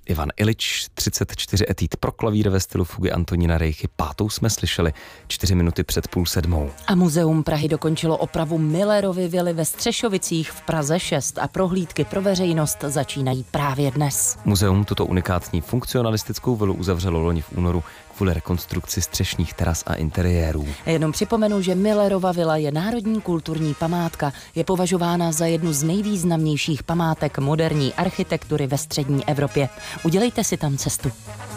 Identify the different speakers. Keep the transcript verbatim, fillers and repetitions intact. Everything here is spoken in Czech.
Speaker 1: Ivan Illič, třicet čtyři etýd pro klavír ve stylu fugy Antonína Rejchy. Pátou jsme slyšeli čtyři minuty před půl sedmou.
Speaker 2: A Muzeum Prahy dokončilo opravu Millerovy vily ve Střešovicích v Praze šest a prohlídky pro veřejnost začínají právě dnes.
Speaker 1: Muzeum tuto unikátní funkcionalistickou vilu uzavřelo loni v únoru kvůli rekonstrukci střešních teras a interiérů.
Speaker 2: Jenom připomenu, že Millerova vila je národní kulturní památka. Je považována za jednu z nejvýznamnějších památek moderní architektury ve střední Evropě. Udělejte si tam cestu.